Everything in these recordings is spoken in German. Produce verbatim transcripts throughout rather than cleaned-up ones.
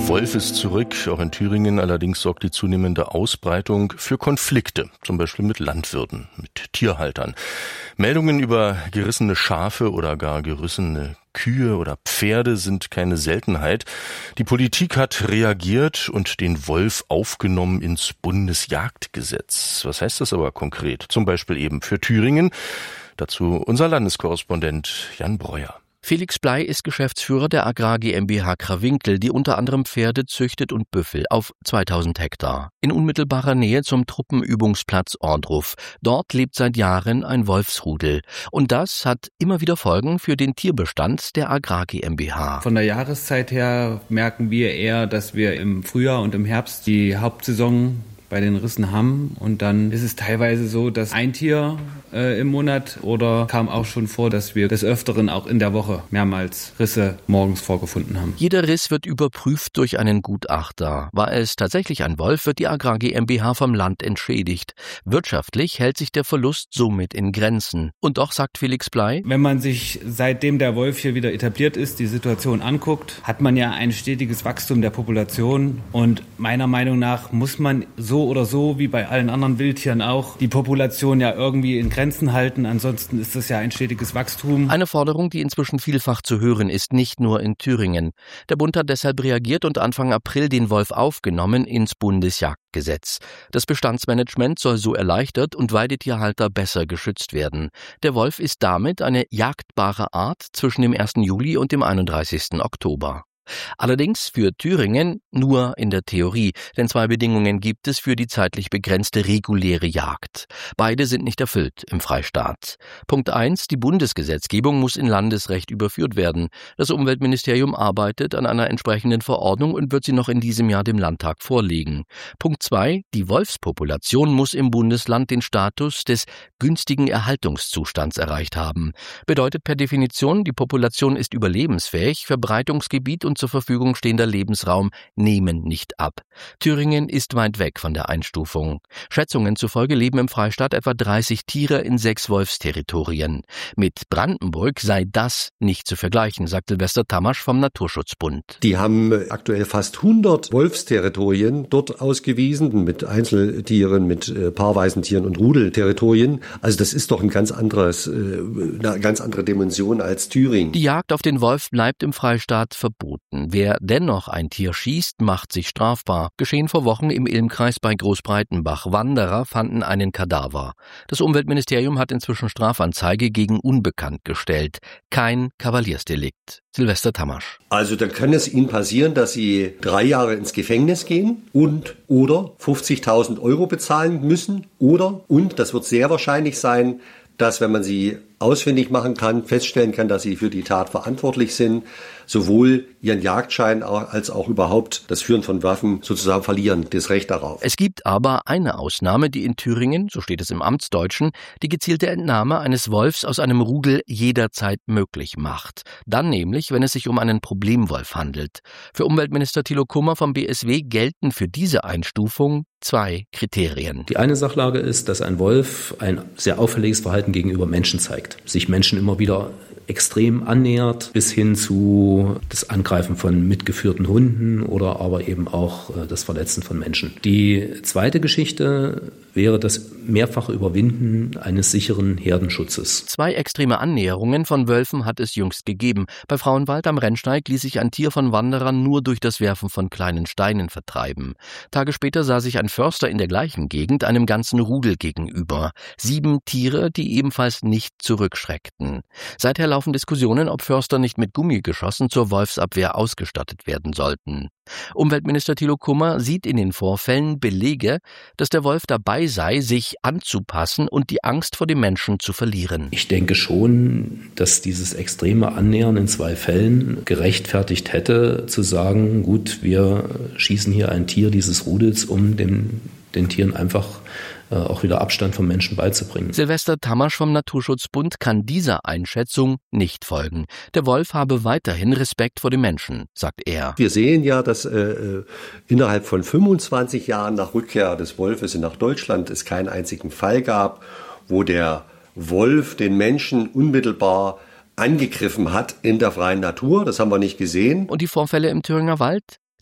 Wolf ist zurück. Auch in Thüringen allerdings sorgt die zunehmende Ausbreitung für Konflikte, zum Beispiel mit Landwirten, mit Tierhaltern. Meldungen über gerissene Schafe oder gar gerissene Kühe oder Pferde sind keine Seltenheit. Die Politik hat reagiert und den Wolf aufgenommen ins Bundesjagdgesetz. Was heißt das aber konkret? Zum Beispiel eben für Thüringen. Dazu unser Landeskorrespondent Jan Breuer. Felix Bley ist Geschäftsführer der Agrar GmbH Krawinkel, die unter anderem Pferde züchtet und Büffel auf zweitausend Hektar. In unmittelbarer Nähe zum Truppenübungsplatz Ohrdruf. Dort lebt seit Jahren ein Wolfsrudel. Und das hat immer wieder Folgen für den Tierbestand der Agrar GmbH. Von der Jahreszeit her merken wir eher, dass wir im Frühjahr und im Herbst die Hauptsaison bei den Rissen haben, und dann ist es teilweise so, dass ein Tier äh, im Monat, oder kam auch schon vor, dass wir des Öfteren auch in der Woche mehrmals Risse morgens vorgefunden haben. Jeder Riss wird überprüft durch einen Gutachter. War es tatsächlich ein Wolf, wird die Agrar GmbH vom Land entschädigt. Wirtschaftlich hält sich der Verlust somit in Grenzen. Und doch, sagt Felix Bley, wenn man sich, seitdem der Wolf hier wieder etabliert ist, die Situation anguckt, hat man ja ein stetiges Wachstum der Population, und meiner Meinung nach muss man so oder so, wie bei allen anderen Wildtieren auch, die Population ja irgendwie in Grenzen halten. Ansonsten ist das ja ein stetiges Wachstum. Eine Forderung, die inzwischen vielfach zu hören ist, nicht nur in Thüringen. Der Bund hat deshalb reagiert und Anfang April den Wolf aufgenommen ins Bundesjagdgesetz. Das Bestandsmanagement soll so erleichtert und Weidetierhalter besser geschützt werden. Der Wolf ist damit eine jagdbare Art zwischen dem ersten Juli und dem einunddreißigsten Oktober. Allerdings für Thüringen nur in der Theorie, denn zwei Bedingungen gibt es für die zeitlich begrenzte reguläre Jagd. Beide sind nicht erfüllt im Freistaat. Punkt eins: Die Bundesgesetzgebung muss in Landesrecht überführt werden. Das Umweltministerium arbeitet an einer entsprechenden Verordnung und wird sie noch in diesem Jahr dem Landtag vorlegen. Punkt zwei: Die Wolfspopulation muss im Bundesland den Status des günstigen Erhaltungszustands erreicht haben. Bedeutet per Definition, die Population ist überlebensfähig, Verbreitungsgebiet und zur Verfügung stehender Lebensraum nehmen nicht ab. Thüringen ist weit weg von der Einstufung. Schätzungen zufolge leben im Freistaat etwa dreißig Tiere in sechs Wolfsterritorien. Mit Brandenburg sei das nicht zu vergleichen, sagt Silvester Tamasch vom Naturschutzbund. Die haben aktuell fast hundert Wolfsterritorien dort ausgewiesen, mit Einzeltieren, mit äh, paarweisen Tieren und Rudelterritorien. Also das ist doch ein ganz anderes, äh, eine ganz andere Dimension als Thüringen. Die Jagd auf den Wolf bleibt im Freistaat verboten. Wer dennoch ein Tier schießt, macht sich strafbar. Geschehen vor Wochen im Ilmkreis bei Großbreitenbach. Wanderer fanden einen Kadaver. Das Umweltministerium hat inzwischen Strafanzeige gegen Unbekannt gestellt. Kein Kavaliersdelikt. Silvester Tamasch. Also dann kann es Ihnen passieren, dass Sie drei Jahre ins Gefängnis gehen und oder fünfzigtausend Euro bezahlen müssen oder, und das wird sehr wahrscheinlich sein, dass, wenn man sie ausfindig machen kann, feststellen kann, dass sie für die Tat verantwortlich sind, sowohl ihren Jagdschein als auch überhaupt das Führen von Waffen sozusagen verlieren, das Recht darauf. Es gibt aber eine Ausnahme, die in Thüringen, so steht es im Amtsdeutschen, die gezielte Entnahme eines Wolfs aus einem Rudel jederzeit möglich macht. Dann nämlich, wenn es sich um einen Problemwolf handelt. Für Umweltminister Thilo Kummer vom B S W gelten für diese Einstufung zwei Kriterien. Die eine Sachlage ist, dass ein Wolf ein sehr auffälliges Verhalten gegenüber Menschen zeigt, sich Menschen immer wieder extrem annähert, bis hin zu das Angreifen von mitgeführten Hunden oder aber eben auch das Verletzen von Menschen. Die zweite Geschichte wäre das mehrfache Überwinden eines sicheren Herdenschutzes. Zwei extreme Annäherungen von Wölfen hat es jüngst gegeben. Bei Frauenwald am Rennsteig ließ sich ein Tier von Wanderern nur durch das Werfen von kleinen Steinen vertreiben. Tage später sah sich ein Förster in der gleichen Gegend einem ganzen Rudel gegenüber. Sieben Tiere, die ebenfalls nicht zurückschreckten. Seither laufen Diskussionen, ob Förster nicht mit Gummigeschossen zur Wolfsabwehr ausgestattet werden sollten. Umweltminister Thilo Kummer sieht in den Vorfällen Belege, dass der Wolf dabei sei, sich anzupassen und die Angst vor dem Menschen zu verlieren. Ich denke schon, dass dieses extreme Annähern in zwei Fällen gerechtfertigt hätte, zu sagen, gut, wir schießen hier ein Tier dieses Rudels, um den, den Tieren einfach auch wieder Abstand vom Menschen beizubringen. Silvester Tamasch vom Naturschutzbund kann dieser Einschätzung nicht folgen. Der Wolf habe weiterhin Respekt vor dem Menschen, sagt er. Wir sehen ja, dass äh, innerhalb von fünfundzwanzig Jahren nach Rückkehr des Wolfes nach Deutschland es keinen einzigen Fall gab, wo der Wolf den Menschen unmittelbar angegriffen hat in der freien Natur. Das haben wir nicht gesehen. Und die Vorfälle im Thüringer Wald?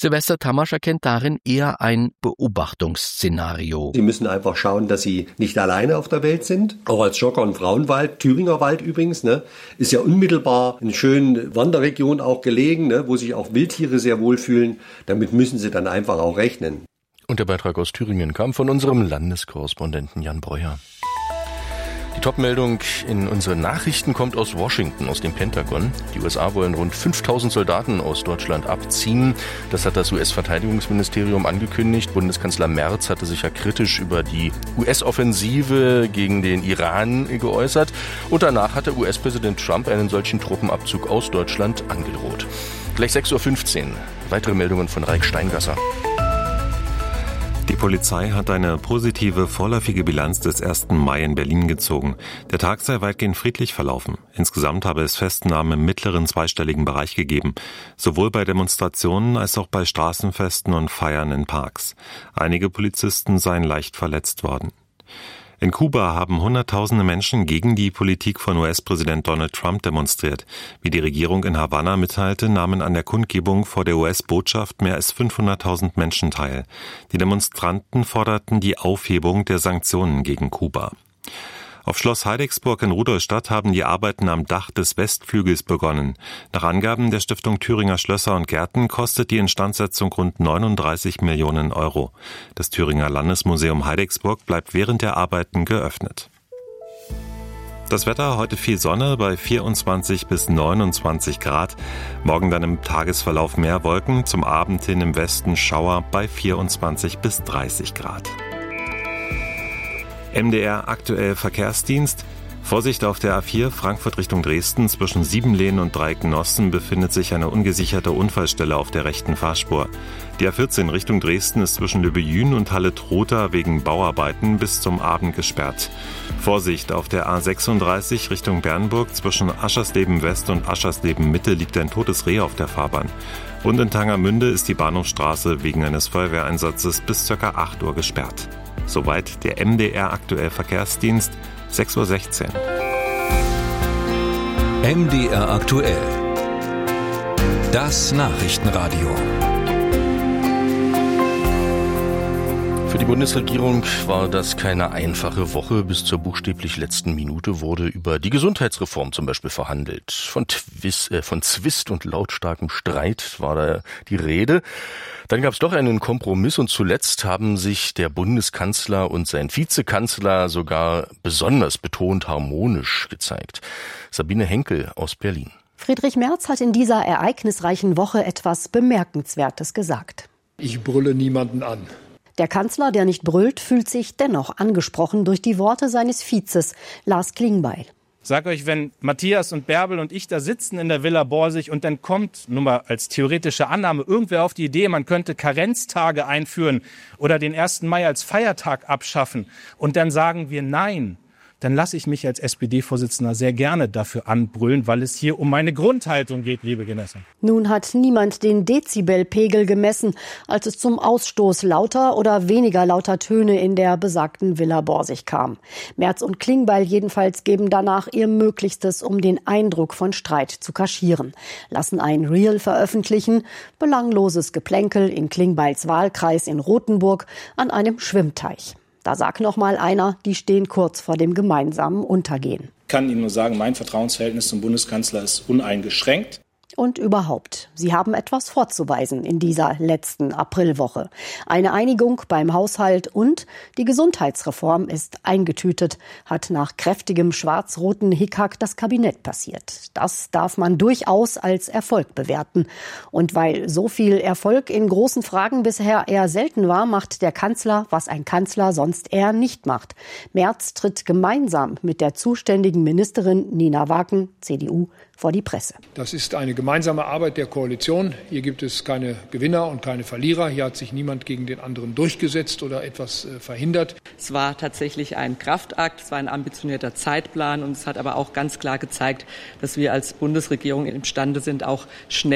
Silvester Tamasch erkennt darin eher ein Beobachtungsszenario. Sie müssen einfach schauen, dass Sie nicht alleine auf der Welt sind. Auch als Jogger und Frauenwald, Thüringer Wald übrigens, ne, ist ja unmittelbar eine schöne Wanderregion auch gelegen, ne, wo sich auch Wildtiere sehr wohlfühlen. Damit müssen Sie dann einfach auch rechnen. Und der Beitrag aus Thüringen kam von unserem Landeskorrespondenten Jan Breuer. Die Topmeldung in unseren Nachrichten kommt aus Washington, aus dem Pentagon. Die U S A wollen rund fünftausend Soldaten aus Deutschland abziehen. Das hat das U S-Verteidigungsministerium angekündigt. Bundeskanzler Merz hatte sich ja kritisch über die U S-Offensive gegen den Iran geäußert. Und danach hat der U S-Präsident Trump einen solchen Truppenabzug aus Deutschland angedroht. Gleich sechs Uhr fünfzehn. Weitere Meldungen von Raik Steingasser. Die Polizei hat eine positive vorläufige Bilanz des ersten Mai in Berlin gezogen. Der Tag sei weitgehend friedlich verlaufen. Insgesamt habe es Festnahmen im mittleren zweistelligen Bereich gegeben, sowohl bei Demonstrationen als auch bei Straßenfesten und Feiern in Parks. Einige Polizisten seien leicht verletzt worden. In Kuba haben Hunderttausende Menschen gegen die Politik von U S-Präsident Donald Trump demonstriert. Wie die Regierung in Havanna mitteilte, nahmen an der Kundgebung vor der U S-Botschaft mehr als fünfhunderttausend Menschen teil. Die Demonstranten forderten die Aufhebung der Sanktionen gegen Kuba. Auf Schloss Heidigsburg in Rudolstadt haben die Arbeiten am Dach des Westflügels begonnen. Nach Angaben der Stiftung Thüringer Schlösser und Gärten kostet die Instandsetzung rund neununddreißig Millionen Euro. Das Thüringer Landesmuseum Heidigsburg bleibt während der Arbeiten geöffnet. Das Wetter, heute viel Sonne bei vierundzwanzig bis neunundzwanzig Grad. Morgen dann im Tagesverlauf mehr Wolken, zum Abend hin im Westen Schauer bei vierundzwanzig bis dreißig Grad. M D R aktuell Verkehrsdienst. Vorsicht auf der A vier Frankfurt Richtung Dresden. Zwischen Siebenlehn und Dreiecknossen befindet sich eine ungesicherte Unfallstelle auf der rechten Fahrspur. Die A vierzehn Richtung Dresden ist zwischen Lübbejün und Halle-Trotha wegen Bauarbeiten bis zum Abend gesperrt. Vorsicht auf der A sechsunddreißig Richtung Bernburg. Zwischen Aschersleben West und Aschersleben Mitte liegt ein totes Reh auf der Fahrbahn. Und in Tangermünde ist die Bahnhofstraße wegen eines Feuerwehreinsatzes bis ca. acht Uhr gesperrt. Soweit der M D R aktuell Verkehrsdienst, sechs Uhr sechzehn. M D R aktuell. Das Nachrichtenradio. Für die Bundesregierung war das keine einfache Woche. Bis zur buchstäblich letzten Minute wurde über die Gesundheitsreform zum Beispiel verhandelt. Von, Twist, äh, von Zwist und lautstarkem Streit war da die Rede. Dann gab es doch einen Kompromiss und zuletzt haben sich der Bundeskanzler und sein Vizekanzler sogar besonders betont harmonisch gezeigt. Sabine Henkel aus Berlin. Friedrich Merz hat in dieser ereignisreichen Woche etwas Bemerkenswertes gesagt. Ich brülle niemanden an. Der Kanzler, der nicht brüllt, fühlt sich dennoch angesprochen durch die Worte seines Vizes, Lars Klingbeil. Sag euch, wenn Matthias und Bärbel und ich da sitzen in der Villa Borsig und dann kommt, nur mal als theoretische Annahme, irgendwer auf die Idee, man könnte Karenztage einführen oder den ersten Mai als Feiertag abschaffen und dann sagen wir nein, dann lasse ich mich als S P D-Vorsitzender sehr gerne dafür anbrüllen, weil es hier um meine Grundhaltung geht, liebe Genossen. Nun hat niemand den Dezibelpegel gemessen, als es zum Ausstoß lauter oder weniger lauter Töne in der besagten Villa Borsig kam. Merz und Klingbeil jedenfalls geben danach ihr Möglichstes, um den Eindruck von Streit zu kaschieren. Lassen ein Reel veröffentlichen, belangloses Geplänkel in Klingbeils Wahlkreis in Rothenburg an einem Schwimmteich. Da sagt noch mal einer, die stehen kurz vor dem gemeinsamen Untergehen. Ich kann Ihnen nur sagen, mein Vertrauensverhältnis zum Bundeskanzler ist uneingeschränkt. Und überhaupt, sie haben etwas vorzuweisen in dieser letzten Aprilwoche. Eine Einigung beim Haushalt und die Gesundheitsreform ist eingetütet, hat nach kräftigem schwarz-roten Hickhack das Kabinett passiert. Das darf man durchaus als Erfolg bewerten. Und weil so viel Erfolg in großen Fragen bisher eher selten war, macht der Kanzler, was ein Kanzler sonst eher nicht macht. Merz tritt gemeinsam mit der zuständigen Ministerin Nina Waken, C D U, vor die Presse. Das ist eine gemeinsame Arbeit der Koalition. Hier gibt es keine Gewinner und keine Verlierer. Hier hat sich niemand gegen den anderen durchgesetzt oder etwas äh, verhindert. Es war tatsächlich ein Kraftakt, es war ein ambitionierter Zeitplan und es hat aber auch ganz klar gezeigt, dass wir als Bundesregierung imstande sind, auch schnell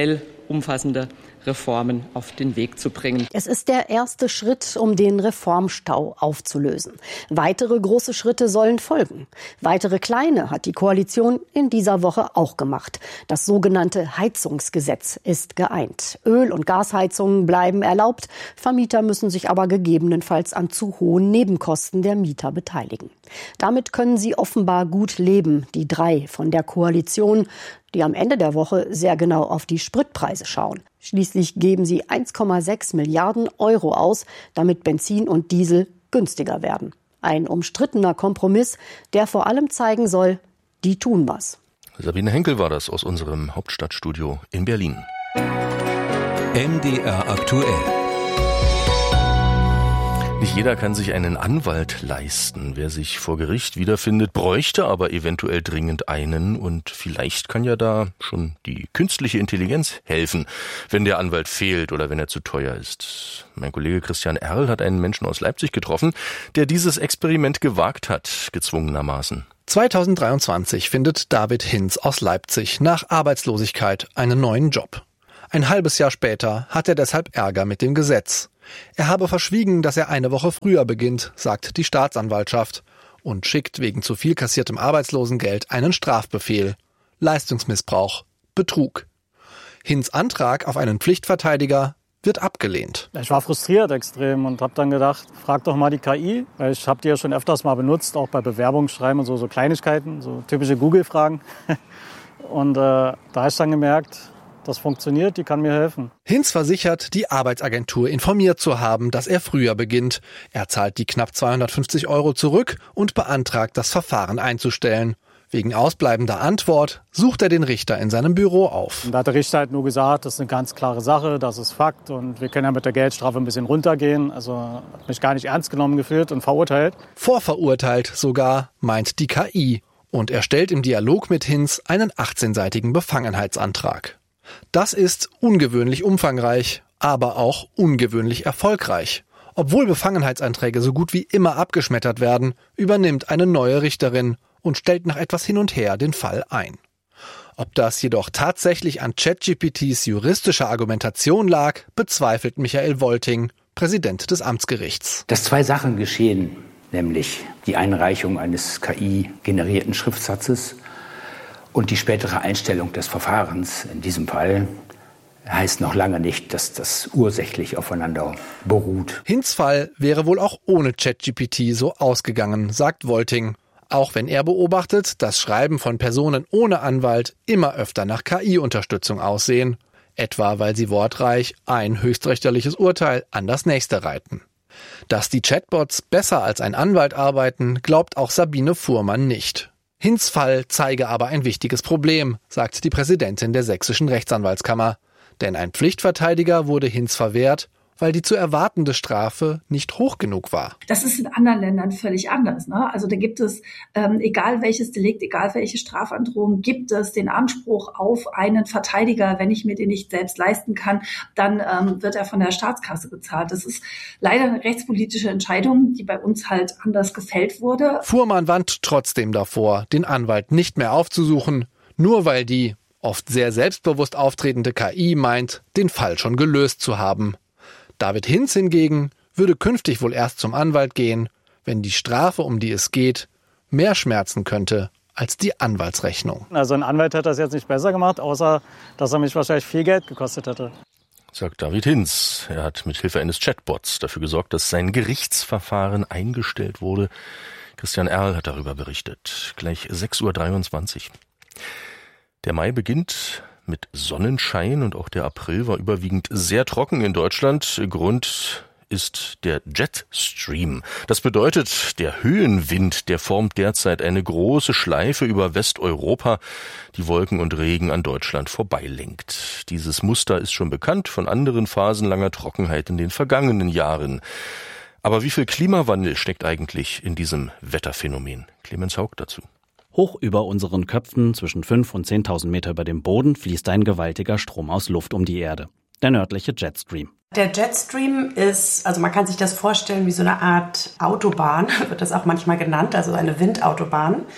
umfassende Reformen auf den Weg zu bringen. Es ist der erste Schritt, um den Reformstau aufzulösen. Weitere große Schritte sollen folgen. Weitere kleine hat die Koalition in dieser Woche auch gemacht. Das sogenannte Heizungsgesetz ist geeint. Öl- und Gasheizungen bleiben erlaubt. Vermieter müssen sich aber gegebenenfalls an zu hohen Nebenkosten der Mieter beteiligen. Damit können sie offenbar gut leben, die drei von der Koalition, die am Ende der Woche sehr genau auf die Spritpreise schauen. Schließlich geben sie eins Komma sechs Milliarden Euro aus, damit Benzin und Diesel günstiger werden. Ein umstrittener Kompromiss, der vor allem zeigen soll, die tun was. Sabine Henkel war das aus unserem Hauptstadtstudio in Berlin. M D R aktuell. Nicht jeder kann sich einen Anwalt leisten. Wer sich vor Gericht wiederfindet, bräuchte aber eventuell dringend einen. Und vielleicht kann ja da schon die künstliche Intelligenz helfen, wenn der Anwalt fehlt oder wenn er zu teuer ist. Mein Kollege Christian Erl hat einen Menschen aus Leipzig getroffen, der dieses Experiment gewagt hat, gezwungenermaßen. zweitausenddreiundzwanzig findet David Hinz aus Leipzig nach Arbeitslosigkeit einen neuen Job. Ein halbes Jahr später hat er deshalb Ärger mit dem Gesetz. Er habe verschwiegen, dass er eine Woche früher beginnt, sagt die Staatsanwaltschaft und schickt wegen zu viel kassiertem Arbeitslosengeld einen Strafbefehl. Leistungsmissbrauch, Betrug. Hinz' Antrag auf einen Pflichtverteidiger wird abgelehnt. Ich war frustriert extrem und habe dann gedacht, frag doch mal die K I, weil ich habe die ja schon öfters mal benutzt, auch bei Bewerbungsschreiben und so, so Kleinigkeiten, so typische Google-Fragen. Und äh, da habe ich dann gemerkt, das funktioniert, die kann mir helfen. Hinz versichert, die Arbeitsagentur informiert zu haben, dass er früher beginnt. Er zahlt die knapp zweihundertfünfzig Euro zurück und beantragt, das Verfahren einzustellen. Wegen ausbleibender Antwort sucht er den Richter in seinem Büro auf. Und da hat der Richter halt nur gesagt, das ist eine ganz klare Sache, das ist Fakt und wir können ja mit der Geldstrafe ein bisschen runtergehen. Also hat mich gar nicht ernst genommen gefühlt und verurteilt. Vorverurteilt sogar, meint die K I. Und er stellt im Dialog mit Hinz einen achtzehnseitigen Befangenheitsantrag. Das ist ungewöhnlich umfangreich, aber auch ungewöhnlich erfolgreich. Obwohl Befangenheitsanträge so gut wie immer abgeschmettert werden, übernimmt eine neue Richterin und stellt nach etwas hin und her den Fall ein. Ob das jedoch tatsächlich an ChatGPTs juristischer Argumentation lag, bezweifelt Michael Wolting, Präsident des Amtsgerichts. Dass zwei Sachen geschehen, nämlich die Einreichung eines K I-generierten Schriftsatzes und die spätere Einstellung des Verfahrens in diesem Fall, heißt noch lange nicht, dass das ursächlich aufeinander beruht. Hinz' Fall wäre wohl auch ohne ChatGPT so ausgegangen, sagt Wolting. Auch wenn er beobachtet, dass Schreiben von Personen ohne Anwalt immer öfter nach K I-Unterstützung aussehen. Etwa weil sie wortreich ein höchstrichterliches Urteil an das nächste reiten. Dass die Chatbots besser als ein Anwalt arbeiten, glaubt auch Sabine Fuhrmann nicht. Hinz' Fall zeige aber ein wichtiges Problem, sagt die Präsidentin der Sächsischen Rechtsanwaltskammer. Denn ein Pflichtverteidiger wurde Hinz verwehrt, weil die zu erwartende Strafe nicht hoch genug war. Das ist in anderen Ländern völlig anders, ne? Also da gibt es, ähm, egal welches Delikt, egal welche Strafandrohung, gibt es den Anspruch auf einen Verteidiger. Wenn ich mir den nicht selbst leisten kann, dann ähm, wird er von der Staatskasse bezahlt. Das ist leider eine rechtspolitische Entscheidung, die bei uns halt anders gefällt wurde. Fuhrmann warnt trotzdem davor, den Anwalt nicht mehr aufzusuchen, nur weil die oft sehr selbstbewusst auftretende K I meint, den Fall schon gelöst zu haben. David Hinz hingegen würde künftig wohl erst zum Anwalt gehen, wenn die Strafe, um die es geht, mehr schmerzen könnte als die Anwaltsrechnung. Also ein Anwalt hätte das jetzt nicht besser gemacht, außer dass er mich wahrscheinlich viel Geld gekostet hätte. Sagt David Hinz. Er hat mit Hilfe eines Chatbots dafür gesorgt, dass sein Gerichtsverfahren eingestellt wurde. Christian Erl hat darüber berichtet. Gleich sechs Uhr dreiundzwanzig. Der Mai beginnt mit Sonnenschein und auch der April war überwiegend sehr trocken in Deutschland. Grund ist der Jetstream. Das bedeutet, der Höhenwind, der formt derzeit eine große Schleife über Westeuropa, die Wolken und Regen an Deutschland vorbeilenkt. Dieses Muster ist schon bekannt von anderen Phasen langer Trockenheit in den vergangenen Jahren. Aber wie viel Klimawandel steckt eigentlich in diesem Wetterphänomen? Clemens Haug dazu. Hoch über unseren Köpfen, zwischen fünf und zehntausend Meter über dem Boden, fließt ein gewaltiger Strom aus Luft um die Erde. Der nördliche Jetstream. Der Jetstream ist, also man kann sich das vorstellen wie so eine Art Autobahn, wird das auch manchmal genannt, also eine Windautobahn.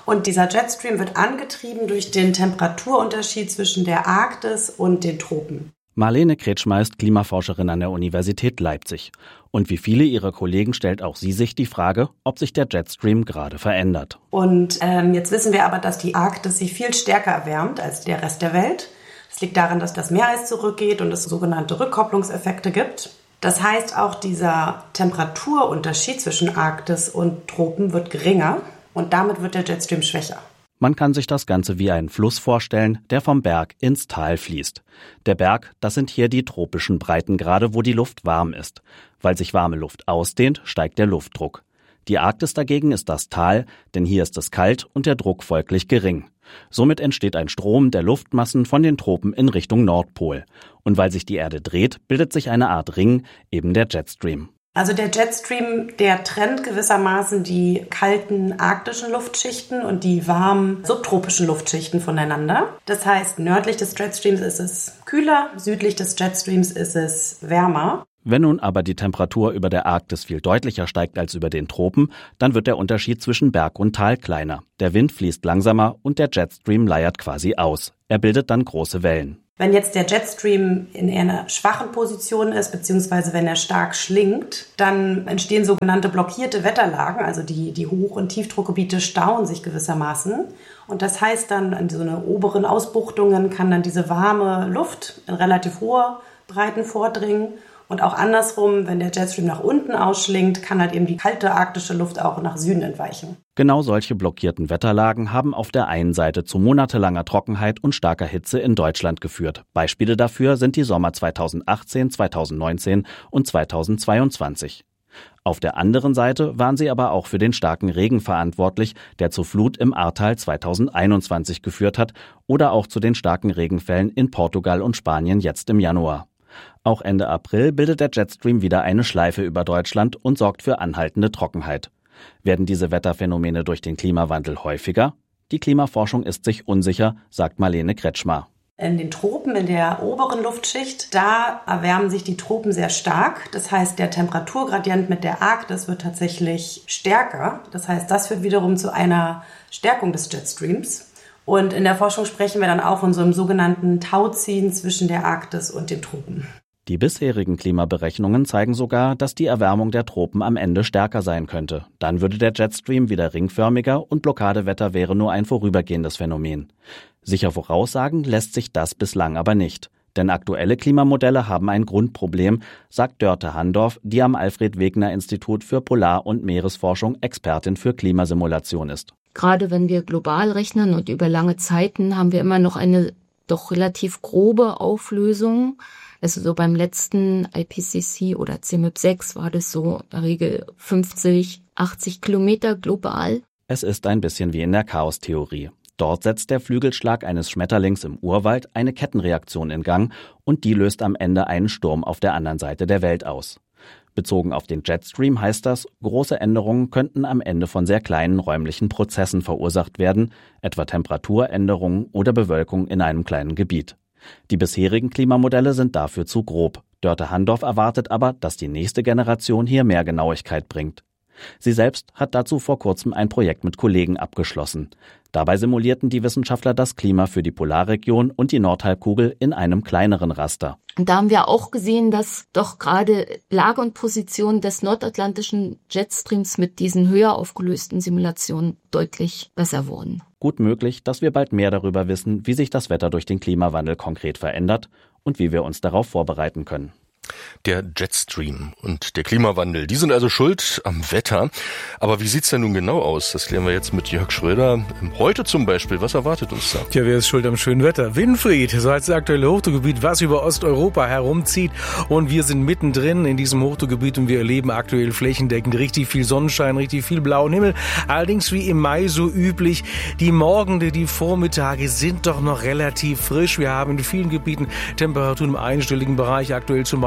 Und dieser Jetstream wird angetrieben durch den Temperaturunterschied zwischen der Arktis und den Tropen. Marlene Kretschmer ist Klimaforscherin an der Universität Leipzig. Und wie viele ihrer Kollegen stellt auch sie sich die Frage, ob sich der Jetstream gerade verändert. Und ähm, jetzt wissen wir aber, dass die Arktis sich viel stärker erwärmt als der Rest der Welt. Das liegt daran, dass das Meereis zurückgeht und es sogenannte Rückkopplungseffekte gibt. Das heißt, auch dieser Temperaturunterschied zwischen Arktis und Tropen wird geringer und damit wird der Jetstream schwächer. Man kann sich das Ganze wie einen Fluss vorstellen, der vom Berg ins Tal fließt. Der Berg, das sind hier die tropischen Breitengrade, wo die Luft warm ist. Weil sich warme Luft ausdehnt, steigt der Luftdruck. Die Arktis dagegen ist das Tal, denn hier ist es kalt und der Druck folglich gering. Somit entsteht ein Strom der Luftmassen von den Tropen in Richtung Nordpol. Und weil sich die Erde dreht, bildet sich eine Art Ring, eben der Jetstream. Also der Jetstream, der trennt gewissermaßen die kalten arktischen Luftschichten und die warmen subtropischen Luftschichten voneinander. Das heißt, nördlich des Jetstreams ist es kühler, südlich des Jetstreams ist es wärmer. Wenn nun aber die Temperatur über der Arktis viel deutlicher steigt als über den Tropen, dann wird der Unterschied zwischen Berg und Tal kleiner. Der Wind fließt langsamer und der Jetstream leiert quasi aus. Er bildet dann große Wellen. Wenn jetzt der Jetstream in eher einer schwachen Position ist, beziehungsweise wenn er stark schlingt, dann entstehen sogenannte blockierte Wetterlagen, also die, die Hoch- und Tiefdruckgebiete stauen sich gewissermaßen. Und das heißt dann, an so eine oberen Ausbuchtungen kann dann diese warme Luft in relativ hohe Breiten vordringen. Und auch andersrum, wenn der Jetstream nach unten ausschlingt, kann halt eben die kalte arktische Luft auch nach Süden entweichen. Genau solche blockierten Wetterlagen haben auf der einen Seite zu monatelanger Trockenheit und starker Hitze in Deutschland geführt. Beispiele dafür sind die Sommer zweitausendachtzehn, zweitausendneunzehn und zweitausendzweiundzwanzig. Auf der anderen Seite waren sie aber auch für den starken Regen verantwortlich, der zur Flut im Ahrtal zweitausendeinundzwanzig geführt hat oder auch zu den starken Regenfällen in Portugal und Spanien jetzt im Januar. Auch Ende April bildet der Jetstream wieder eine Schleife über Deutschland und sorgt für anhaltende Trockenheit. Werden diese Wetterphänomene durch den Klimawandel häufiger? Die Klimaforschung ist sich unsicher, sagt Marlene Kretschmer. In den Tropen, in der oberen Luftschicht, da erwärmen sich die Tropen sehr stark. Das heißt, der Temperaturgradient mit der Arktis wird tatsächlich stärker. Das heißt, das führt wiederum zu einer Stärkung des Jetstreams. Und in der Forschung sprechen wir dann auch von so einem sogenannten Tauziehen zwischen der Arktis und den Tropen. Die bisherigen Klimaberechnungen zeigen sogar, dass die Erwärmung der Tropen am Ende stärker sein könnte. Dann würde der Jetstream wieder ringförmiger und Blockadewetter wäre nur ein vorübergehendes Phänomen. Sicher voraussagen lässt sich das bislang aber nicht. Denn aktuelle Klimamodelle haben ein Grundproblem, sagt Dörte Handorf, die am Alfred-Wegener-Institut für Polar- und Meeresforschung Expertin für Klimasimulation ist. Gerade wenn wir global rechnen und über lange Zeiten, haben wir immer noch eine doch relativ grobe Auflösung. Also so beim letzten I P C C oder C M Y P sechs war das so in der Regel fünfzig, achtzig Kilometer global. Es ist ein bisschen wie in der Chaostheorie. Dort setzt der Flügelschlag eines Schmetterlings im Urwald eine Kettenreaktion in Gang und die löst am Ende einen Sturm auf der anderen Seite der Welt aus. Bezogen auf den Jetstream heißt das, große Änderungen könnten am Ende von sehr kleinen räumlichen Prozessen verursacht werden, etwa Temperaturänderungen oder Bewölkung in einem kleinen Gebiet. Die bisherigen Klimamodelle sind dafür zu grob. Dörte Handorf erwartet aber, dass die nächste Generation hier mehr Genauigkeit bringt. Sie selbst hat dazu vor kurzem ein Projekt mit Kollegen abgeschlossen. Dabei simulierten die Wissenschaftler das Klima für die Polarregion und die Nordhalbkugel in einem kleineren Raster. Und da haben wir auch gesehen, dass doch gerade Lage und Position des nordatlantischen Jetstreams mit diesen höher aufgelösten Simulationen deutlich besser wurden. Gut möglich, dass wir bald mehr darüber wissen, wie sich das Wetter durch den Klimawandel konkret verändert und wie wir uns darauf vorbereiten können. Der Jetstream und der Klimawandel, die sind also schuld am Wetter. Aber wie sieht's denn nun genau aus? Das klären wir jetzt mit Jörg Schröder. Heute zum Beispiel, was erwartet uns da? Tja, wer ist schuld am schönen Wetter? Winfried, so heißt das aktuelle Hochdruckgebiet, was über Osteuropa herumzieht. Und wir sind mittendrin in diesem Hochdruckgebiet und wir erleben aktuell flächendeckend richtig viel Sonnenschein, richtig viel blauen Himmel. Allerdings wie im Mai so üblich, die Morgende, die Vormittage sind doch noch relativ frisch. Wir haben in vielen Gebieten Temperaturen im einstelligen Bereich, aktuell zum Beispiel in der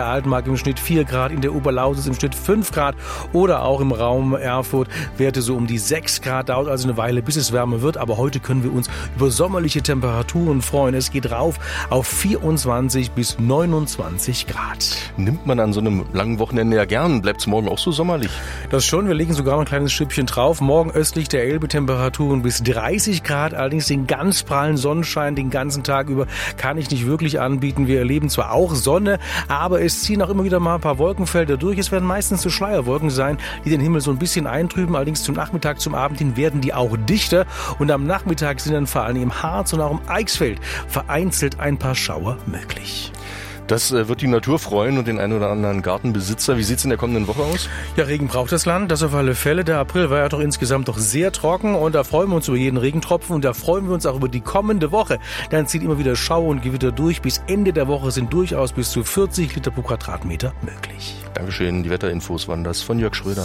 der Altmark im Schnitt vier Grad, in der Oberlausitz im Schnitt fünf Grad oder auch im Raum Erfurt Werte so um die sechs Grad. Dauert also eine Weile, bis es wärmer wird, aber heute können wir uns über sommerliche Temperaturen freuen. Es geht rauf auf vierundzwanzig bis neunundzwanzig Grad. Nimmt man an so einem langen Wochenende ja gern. Bleibt es morgen auch so sommerlich? Das schon, wir legen sogar noch ein kleines Schüppchen drauf. Morgen östlich der Elbe Temperaturen bis dreißig Grad, allerdings den ganz prallen Sonnenschein den ganzen Tag über kann ich nicht wirklich anbieten. Wir erleben zwar auch Sonne, aber es ziehen auch immer wieder mal ein paar Wolkenfelder durch. Es werden meistens so Schleierwolken sein, die den Himmel so ein bisschen eintrüben. Allerdings zum Nachmittag, zum Abend hin werden die auch dichter. Und am Nachmittag sind dann vor allem im Harz und auch im Eichsfeld vereinzelt ein paar Schauer möglich. Das äh, wird die Natur freuen und den einen oder anderen Gartenbesitzer. Wie sieht es in der kommenden Woche aus? Ja, Regen braucht das Land, das auf alle Fälle. Der April war ja doch insgesamt doch sehr trocken und da freuen wir uns über jeden Regentropfen und da freuen wir uns auch über die kommende Woche. Dann zieht immer wieder Schauer und Gewitter durch. Bis Ende der Woche sind durchaus bis zu vierzig Liter pro Quadratmeter möglich. Dankeschön. Die Wetterinfos waren das von Jörg Schröder.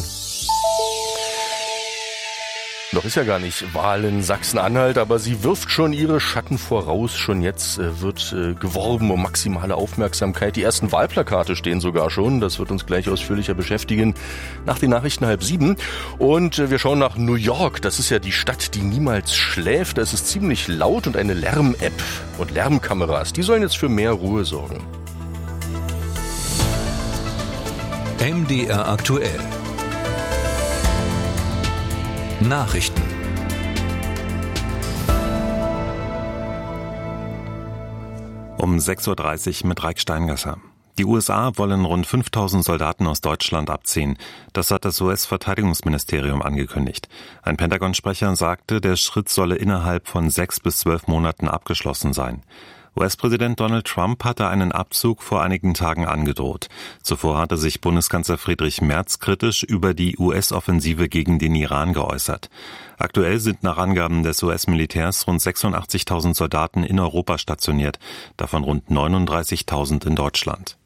Noch ist ja gar nicht Wahl in Sachsen-Anhalt, aber sie wirft schon ihre Schatten voraus. Schon jetzt äh, wird äh, geworben um maximale Aufmerksamkeit. Die ersten Wahlplakate stehen sogar schon. Das wird uns gleich ausführlicher beschäftigen nach den Nachrichten halb sieben. Und äh, wir schauen nach New York. Das ist ja die Stadt, die niemals schläft. Da ist es ziemlich laut und eine Lärm-App und Lärmkameras, die sollen jetzt für mehr Ruhe sorgen. M D R aktuell. Nachrichten. Um sechs Uhr dreißig mit Reik Steingasser. Die U S A wollen rund fünftausend Soldaten aus Deutschland abziehen. Das hat das U S-Verteidigungsministerium angekündigt. Ein Pentagon-Sprecher sagte, der Schritt solle innerhalb von sechs bis zwölf Monaten abgeschlossen sein. U S-Präsident Donald Trump hatte einen Abzug vor einigen Tagen angedroht. Zuvor hatte sich Bundeskanzler Friedrich Merz kritisch über die U S-Offensive gegen den Iran geäußert. Aktuell sind nach Angaben des U S-Militärs rund sechsundachtzigtausend Soldaten in Europa stationiert, davon rund neununddreißigtausend in Deutschland.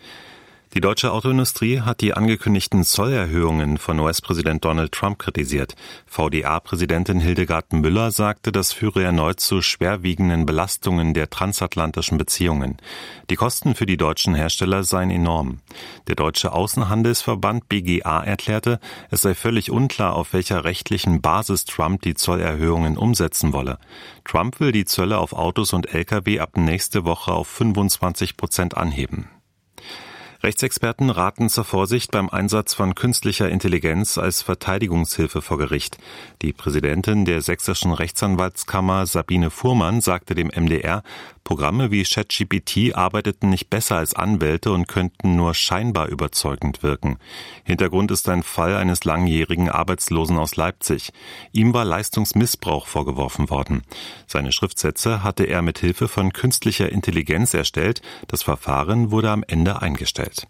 Die deutsche Autoindustrie hat die angekündigten Zollerhöhungen von U S-Präsident Donald Trump kritisiert. V D A-Präsidentin Hildegard Müller sagte, das führe erneut zu schwerwiegenden Belastungen der transatlantischen Beziehungen. Die Kosten für die deutschen Hersteller seien enorm. Der deutsche Außenhandelsverband B G A erklärte, es sei völlig unklar, auf welcher rechtlichen Basis Trump die Zollerhöhungen umsetzen wolle. Trump will die Zölle auf Autos und L K W ab nächste Woche auf fünfundzwanzig Prozent anheben. Rechtsexperten raten zur Vorsicht beim Einsatz von künstlicher Intelligenz als Verteidigungshilfe vor Gericht. Die Präsidentin der sächsischen Rechtsanwaltskammer Sabine Fuhrmann sagte dem M D R, Programme wie ChatGPT arbeiteten nicht besser als Anwälte und könnten nur scheinbar überzeugend wirken. Hintergrund ist ein Fall eines langjährigen Arbeitslosen aus Leipzig. Ihm war Leistungsmissbrauch vorgeworfen worden. Seine Schriftsätze hatte er mit Hilfe von künstlicher Intelligenz erstellt. Das Verfahren wurde am Ende eingestellt.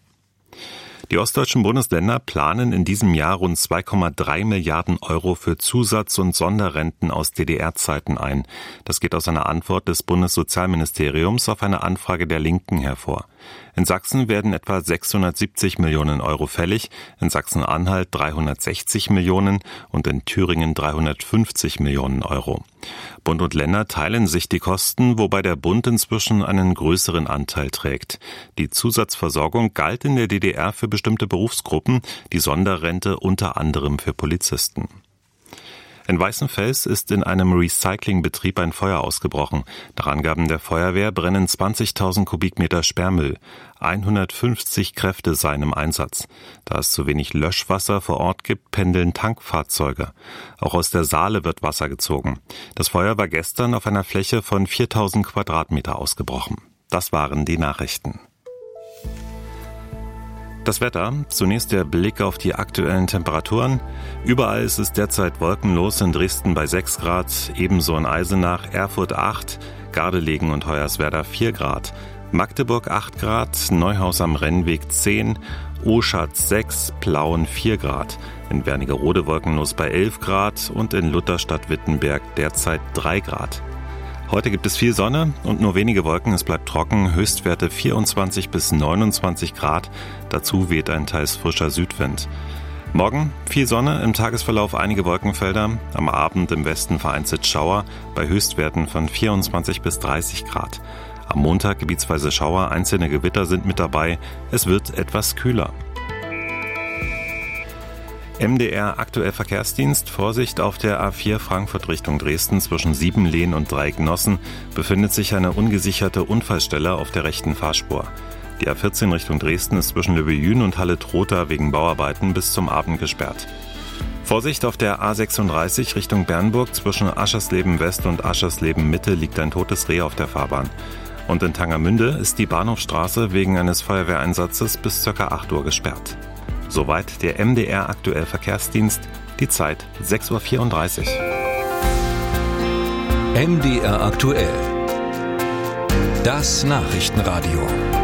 Die ostdeutschen Bundesländer planen in diesem Jahr rund zwei Komma drei Milliarden Euro für Zusatz- und Sonderrenten aus D D R-Zeiten ein. Das geht aus einer Antwort des Bundessozialministeriums auf eine Anfrage der Linken hervor. In Sachsen werden etwa sechshundertsiebzig Millionen Euro fällig, in Sachsen-Anhalt dreihundertsechzig Millionen und in Thüringen dreihundertfünfzig Millionen Euro. Bund und Länder teilen sich die Kosten, wobei der Bund inzwischen einen größeren Anteil trägt. Die Zusatzversorgung galt in der D D R für bestimmte Berufsgruppen, die Sonderrente unter anderem für Polizisten. In Weißenfels ist in einem Recyclingbetrieb ein Feuer ausgebrochen. Nach Angaben der Feuerwehr brennen zwanzigtausend Kubikmeter Sperrmüll. hundertfünfzig Kräfte seien im Einsatz. Da es zu wenig Löschwasser vor Ort gibt, pendeln Tankfahrzeuge. Auch aus der Saale wird Wasser gezogen. Das Feuer war gestern auf einer Fläche von viertausend Quadratmeter ausgebrochen. Das waren die Nachrichten. Das Wetter, zunächst der Blick auf die aktuellen Temperaturen. Überall ist es derzeit wolkenlos, in Dresden bei sechs Grad, ebenso in Eisenach, Erfurt acht, Gardelegen und Hoyerswerda vier Grad, Magdeburg acht Grad, Neuhaus am Rennweg zehn, Oschatz sechs, Plauen vier Grad, in Wernigerode wolkenlos bei elf Grad und in Lutherstadt-Wittenberg derzeit drei Grad. Heute gibt es viel Sonne und nur wenige Wolken, es bleibt trocken, Höchstwerte vierundzwanzig bis neunundzwanzig Grad, dazu weht ein teils frischer Südwind. Morgen viel Sonne, im Tagesverlauf einige Wolkenfelder, am Abend im Westen vereinzelt Schauer, bei Höchstwerten von vierundzwanzig bis dreißig Grad. Am Montag gebietsweise Schauer, einzelne Gewitter sind mit dabei. Es wird etwas kühler. M D R aktuell Verkehrsdienst. Vorsicht auf der A vier Frankfurt Richtung Dresden zwischen Siebenlehn und Dreignossen befindet sich eine ungesicherte Unfallstelle auf der rechten Fahrspur. Die A vierzehn Richtung Dresden ist zwischen Löbejün und Halle-Trotha wegen Bauarbeiten bis zum Abend gesperrt. Vorsicht auf der A sechsunddreißig Richtung Bernburg zwischen Aschersleben West und Aschersleben Mitte liegt ein totes Reh auf der Fahrbahn. Und in Tangermünde ist die Bahnhofstraße wegen eines Feuerwehreinsatzes bis ca. acht Uhr gesperrt. Soweit der M D R aktuell Verkehrsdienst. Die Zeit sechs Uhr vierunddreißig. M D R aktuell. Das Nachrichtenradio.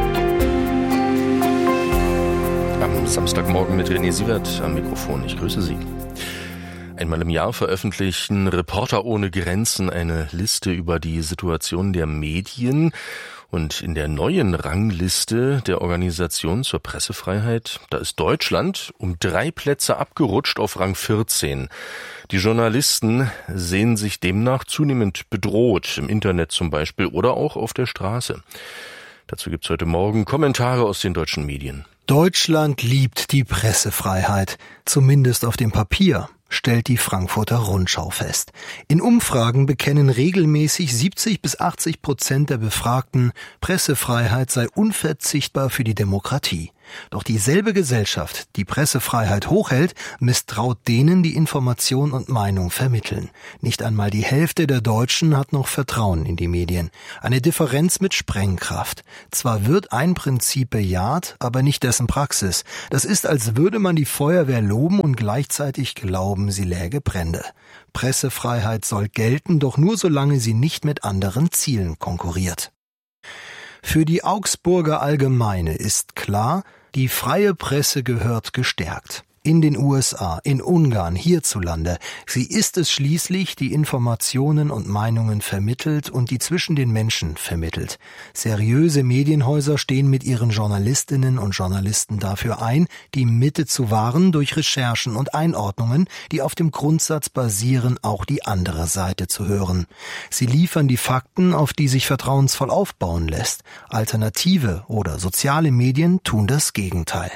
Am Samstagmorgen mit René Sievert am Mikrofon. Ich grüße Sie. Einmal im Jahr veröffentlichen Reporter ohne Grenzen eine Liste über die Situation der Medien. Und in der neuen Rangliste der Organisation zur Pressefreiheit, da ist Deutschland um drei Plätze abgerutscht auf Rang vierzehn. Die Journalisten sehen sich demnach zunehmend bedroht, im Internet zum Beispiel oder auch auf der Straße. Dazu gibt's heute Morgen Kommentare aus den deutschen Medien. Deutschland liebt die Pressefreiheit, zumindest auf dem Papier, stellt die Frankfurter Rundschau fest. In Umfragen bekennen regelmäßig siebzig bis achtzig Prozent der Befragten, Pressefreiheit sei unverzichtbar für die Demokratie. Doch dieselbe Gesellschaft, die Pressefreiheit hochhält, misstraut denen, die Information und Meinung vermitteln. Nicht einmal die Hälfte der Deutschen hat noch Vertrauen in die Medien. Eine Differenz mit Sprengkraft. Zwar wird ein Prinzip bejaht, aber nicht dessen Praxis. Das ist, als würde man die Feuerwehr loben und gleichzeitig glauben, sie läge Brände. Pressefreiheit soll gelten, doch nur solange sie nicht mit anderen Zielen konkurriert. Für die Augsburger Allgemeine ist klar, die freie Presse gehört gestärkt. In den U S A, in Ungarn, hierzulande. Sie ist es schließlich, die Informationen und Meinungen vermittelt und die zwischen den Menschen vermittelt. Seriöse Medienhäuser stehen mit ihren Journalistinnen und Journalisten dafür ein, die Mitte zu wahren durch Recherchen und Einordnungen, die auf dem Grundsatz basieren, auch die andere Seite zu hören. Sie liefern die Fakten, auf die sich vertrauensvoll aufbauen lässt. Alternative oder soziale Medien tun das Gegenteil.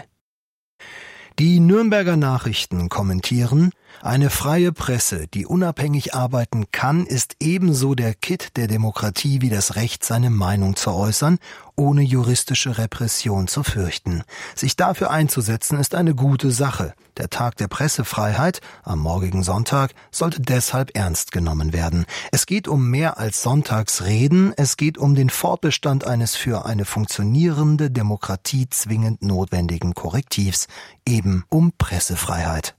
Die Nürnberger Nachrichten kommentieren, eine freie Presse, die unabhängig arbeiten kann, ist ebenso der Kitt der Demokratie wie das Recht, seine Meinung zu äußern, ohne juristische Repression zu fürchten. Sich dafür einzusetzen, ist eine gute Sache. Der Tag der Pressefreiheit am morgigen Sonntag sollte deshalb ernst genommen werden. Es geht um mehr als Sonntagsreden, es geht um den Fortbestand eines für eine funktionierende Demokratie zwingend notwendigen Korrektivs, eben um Pressefreiheit.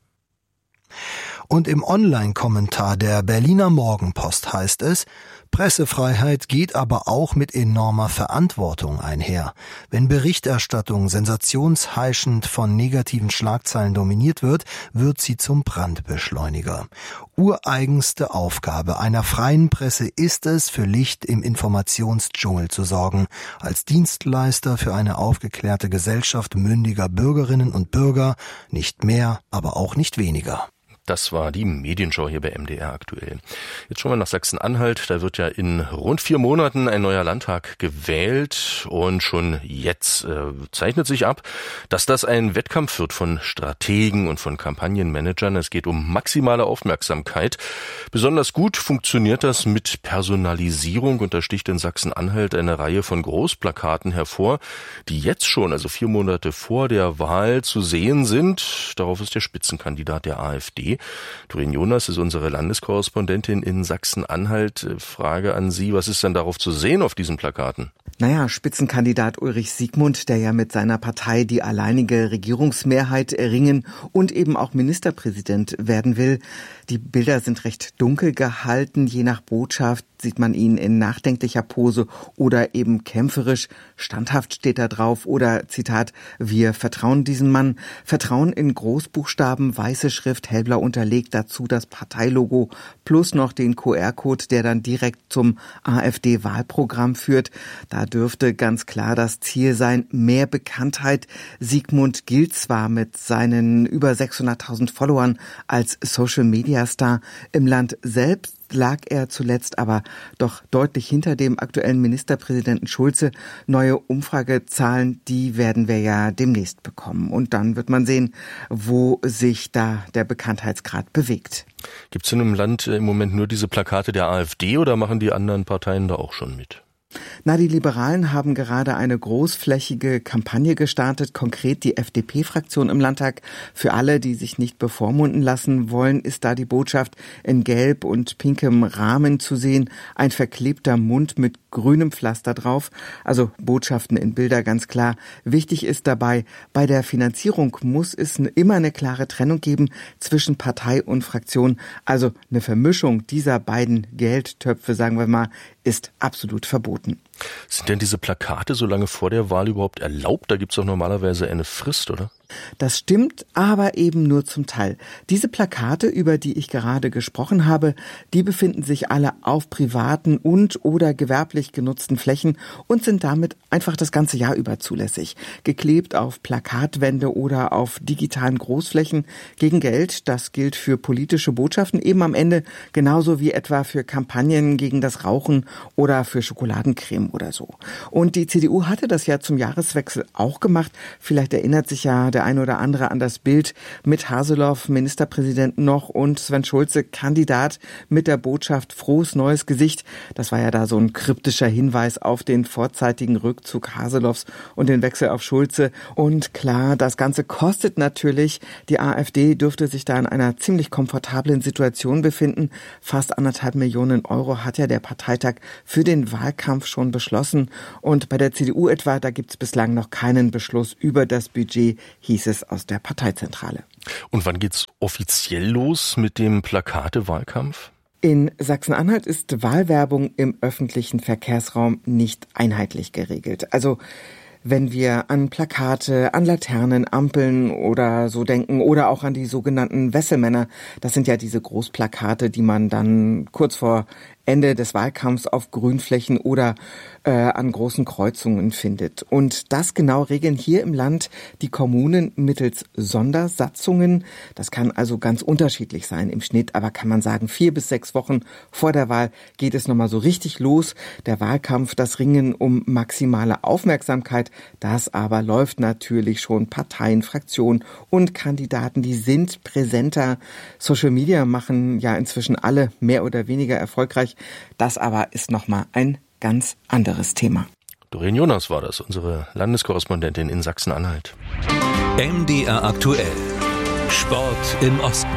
Und im Online-Kommentar der Berliner Morgenpost heißt es, Pressefreiheit geht aber auch mit enormer Verantwortung einher. Wenn Berichterstattung sensationsheischend von negativen Schlagzeilen dominiert wird, wird sie zum Brandbeschleuniger. Ureigenste Aufgabe einer freien Presse ist es, für Licht im Informationsdschungel zu sorgen, als Dienstleister für eine aufgeklärte Gesellschaft mündiger Bürgerinnen und Bürger, nicht mehr, aber auch nicht weniger. Das war die Medienschau hier bei M D R aktuell. Jetzt schauen wir nach Sachsen-Anhalt. Da wird ja in rund vier Monaten ein neuer Landtag gewählt. Und schon jetzt äh, zeichnet sich ab, dass das ein Wettkampf wird von Strategen und von Kampagnenmanagern. Es geht um maximale Aufmerksamkeit. Besonders gut funktioniert das mit Personalisierung. Und da sticht in Sachsen-Anhalt eine Reihe von Großplakaten hervor, die jetzt schon, also vier Monate vor der Wahl, zu sehen sind. Darauf ist der Spitzenkandidat der AfD. Doreen Jonas ist unsere Landeskorrespondentin in Sachsen-Anhalt. Frage an Sie, was ist denn darauf zu sehen auf diesen Plakaten? Naja, Spitzenkandidat Ulrich Siegmund, der ja mit seiner Partei die alleinige Regierungsmehrheit erringen und eben auch Ministerpräsident werden will. Die Bilder sind recht dunkel gehalten. Je nach Botschaft sieht man ihn in nachdenklicher Pose oder eben kämpferisch. Standhaft steht da drauf oder Zitat, wir vertrauen diesem Mann. Vertrauen in Großbuchstaben, weiße Schrift, hellblau unterlegt, dazu das Parteilogo plus noch den Q R-Code, der dann direkt zum AfD-Wahlprogramm führt. Da dürfte ganz klar das Ziel sein, mehr Bekanntheit. Siegmund gilt zwar mit seinen über sechshunderttausend Followern als Social-Media-Star, im Land selbst lag er zuletzt aber doch deutlich hinter dem aktuellen Ministerpräsidenten Schulze. Neue Umfragezahlen, die werden wir ja demnächst bekommen. Und dann wird man sehen, wo sich da der Bekanntheitsgrad bewegt. Gibt es in einem Land im Moment nur diese Plakate der AfD oder machen die anderen Parteien da auch schon mit? Na, die Liberalen haben gerade eine großflächige Kampagne gestartet, konkret die F D P-Fraktion im Landtag. Für alle, die sich nicht bevormunden lassen wollen, ist da die Botschaft in gelb und pinkem Rahmen zu sehen. Ein verklebter Mund mit grünem Pflaster drauf. Also Botschaften in Bilder, ganz klar. Wichtig ist dabei, bei der Finanzierung muss es immer eine klare Trennung geben zwischen Partei und Fraktion. Also eine Vermischung dieser beiden Geldtöpfe, sagen wir mal, ist absolut verboten. Sind denn diese Plakate so lange vor der Wahl überhaupt erlaubt? Da gibt es doch normalerweise eine Frist, oder? Das stimmt, aber eben nur zum Teil. Diese Plakate, über die ich gerade gesprochen habe, die befinden sich alle auf privaten und oder gewerblich genutzten Flächen und sind damit einfach das ganze Jahr über zulässig. Geklebt auf Plakatwände oder auf digitalen Großflächen gegen Geld. Das gilt für politische Botschaften eben am Ende genauso wie etwa für Kampagnen gegen das Rauchen oder für Schokoladencreme oder so. Und die C D U hatte das ja zum Jahreswechsel auch gemacht. Vielleicht erinnert sich ja der ein oder andere an das Bild mit Haseloff, Ministerpräsident noch, und Sven Schulze, Kandidat, mit der Botschaft frohes neues Gesicht. Das war ja da so ein kryptischer Hinweis auf den vorzeitigen Rückzug Haseloffs und den Wechsel auf Schulze. Und klar, das Ganze kostet natürlich. Die AfD dürfte sich da in einer ziemlich komfortablen Situation befinden. Fast anderthalb Millionen Euro hat ja der Parteitag für den Wahlkampf schon beschlossen. Und bei der C D U etwa, da gibt es bislang noch keinen Beschluss über das Budget, hieß es aus der Parteizentrale. Und wann geht's offiziell los mit dem Plakate-Wahlkampf? In Sachsen-Anhalt ist Wahlwerbung im öffentlichen Verkehrsraum nicht einheitlich geregelt. Also wenn wir an Plakate, an Laternen, Ampeln oder so denken oder auch an die sogenannten Wesselmänner, das sind ja diese Großplakate, die man dann kurz vor Ende des Wahlkampfs auf Grünflächen oder äh, an großen Kreuzungen findet. Und das genau regeln hier im Land die Kommunen mittels Sondersatzungen. Das kann also ganz unterschiedlich sein im Schnitt, aber kann man sagen, vier bis sechs Wochen vor der Wahl geht es nochmal so richtig los. Der Wahlkampf, das Ringen um maximale Aufmerksamkeit, das aber läuft natürlich schon. Parteien, Fraktionen und Kandidaten, die sind präsenter. Social Media machen ja inzwischen alle mehr oder weniger erfolgreich. Das aber ist nochmal ein ganz anderes Thema. Doreen Jonas war das, unsere Landeskorrespondentin in Sachsen-Anhalt. M D R aktuell. Sport im Osten.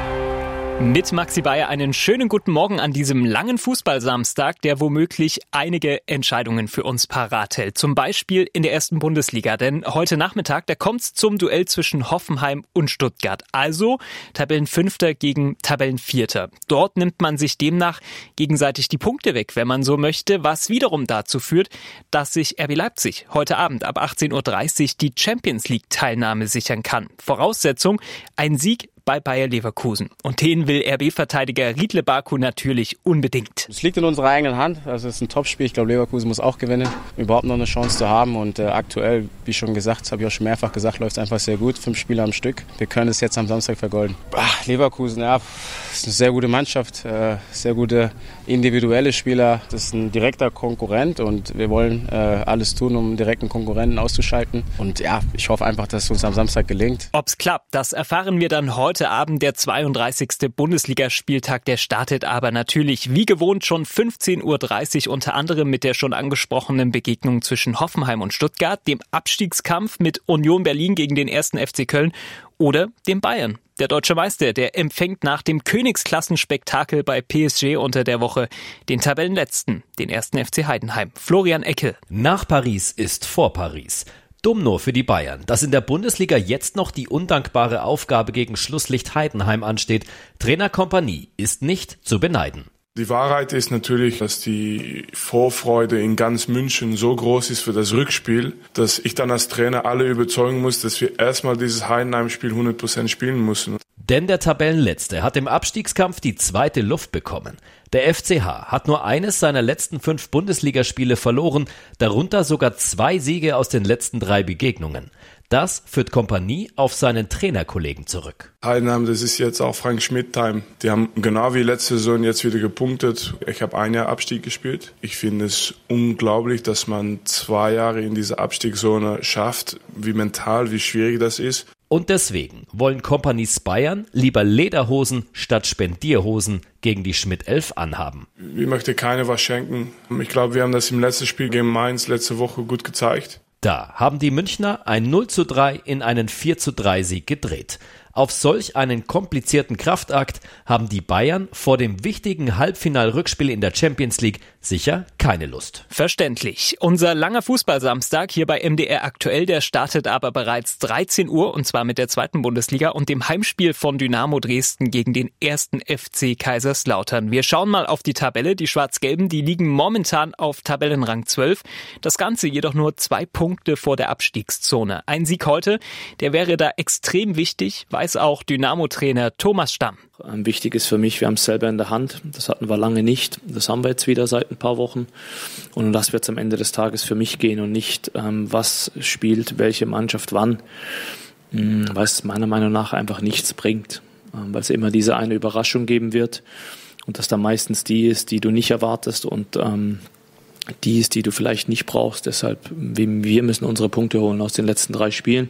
Mit Maxi Bayer einen schönen guten Morgen an diesem langen Fußballsamstag, der womöglich einige Entscheidungen für uns parat hält. Zum Beispiel in der ersten Bundesliga, denn heute Nachmittag, da kommt's zum Duell zwischen Hoffenheim und Stuttgart. Also Tabellenfünfter gegen Tabellenvierter. Dort nimmt man sich demnach gegenseitig die Punkte weg, wenn man so möchte, was wiederum dazu führt, dass sich R B Leipzig heute Abend ab achtzehn Uhr dreißig die Champions-League-Teilnahme sichern kann. Voraussetzung, ein Sieg bei Bayer Leverkusen. Und den will R B-Verteidiger Riedle Baku natürlich unbedingt. Es liegt in unserer eigenen Hand. Also es ist ein Topspiel. Ich glaube, Leverkusen muss auch gewinnen, um überhaupt noch eine Chance zu haben. Und äh, aktuell, wie schon gesagt, das habe ich auch schon mehrfach gesagt, läuft es einfach sehr gut. Fünf Spiele am Stück. Wir können es jetzt am Samstag vergolden. Ach, Leverkusen, ja, ist eine sehr gute Mannschaft. Äh, sehr gute individuelle Spieler. Das ist ein direkter Konkurrent und wir wollen äh, alles tun, um direkten Konkurrenten auszuschalten. Und ja, ich hoffe einfach, dass es uns am Samstag gelingt. Ob's klappt, das erfahren wir dann heute Abend. Der zweiunddreißigste Bundesligaspieltag, der startet aber natürlich wie gewohnt schon fünfzehn Uhr dreißig, unter anderem mit der schon angesprochenen Begegnung zwischen Hoffenheim und Stuttgart, dem Abstiegskampf mit Union Berlin gegen den ersten F C Köln oder dem Bayern. Der deutsche Meister, der empfängt nach dem Königsklassenspektakel bei P S G unter der Woche den Tabellenletzten, den ersten F C Heidenheim. Florian Eckel. Nach Paris ist vor Paris. Dumm nur für die Bayern, dass in der Bundesliga jetzt noch die undankbare Aufgabe gegen Schlusslicht Heidenheim ansteht. Trainer Kompanie ist nicht zu beneiden. Die Wahrheit ist natürlich, dass die Vorfreude in ganz München so groß ist für das Rückspiel, dass ich dann als Trainer alle überzeugen muss, dass wir erstmal dieses Heidenheim-Spiel hundert Prozent spielen müssen. Denn der Tabellenletzte hat im Abstiegskampf die zweite Luft bekommen. Der F C H hat nur eines seiner letzten fünf Bundesligaspiele verloren, darunter sogar zwei Siege aus den letzten drei Begegnungen. Das führt Kompanie auf seinen Trainerkollegen zurück. Heidenheim, das ist jetzt auch Frank Schmidt-Time. Die haben genau wie letzte Saison jetzt wieder gepunktet. Ich habe ein Jahr Abstieg gespielt. Ich finde es unglaublich, dass man zwei Jahre in dieser Abstiegszone schafft, wie mental, wie schwierig das ist. Und deswegen wollen Kompanies Bayern lieber Lederhosen statt Spendierhosen gegen die Schmidt elf anhaben. Ich möchte keine was schenken. Ich glaube, wir haben das im letzten Spiel gegen Mainz letzte Woche gut gezeigt. Da haben die Münchner ein null zu drei in einen vier zu drei Sieg gedreht. Auf solch einen komplizierten Kraftakt haben die Bayern vor dem wichtigen Halbfinal-Rückspiel in der Champions League sicher keine Lust. Verständlich. Unser langer Fußballsamstag hier bei M D R aktuell, der startet aber bereits dreizehn Uhr und zwar mit der zweiten Bundesliga und dem Heimspiel von Dynamo Dresden gegen den ersten F C Kaiserslautern. Wir schauen mal auf die Tabelle. Die Schwarz-Gelben, die liegen momentan auf Tabellenrang zwölf. Das Ganze jedoch nur zwei Punkte vor der Abstiegszone. Ein Sieg heute, der wäre da extrem wichtig, weiß auch Dynamo-Trainer Thomas Stamm. Wichtig ist für mich, wir haben es selber in der Hand. Das hatten wir lange nicht. Das haben wir jetzt wieder seit ein paar Wochen. Und um das wird es am Ende des Tages für mich gehen und nicht, ähm, was spielt welche Mannschaft wann, ähm, weil es meiner Meinung nach einfach nichts bringt. Ähm, weil es immer diese eine Überraschung geben wird und das dann meistens die ist, die du nicht erwartest und ähm, die ist, die du vielleicht nicht brauchst. Deshalb, wir müssen unsere Punkte holen aus den letzten drei Spielen.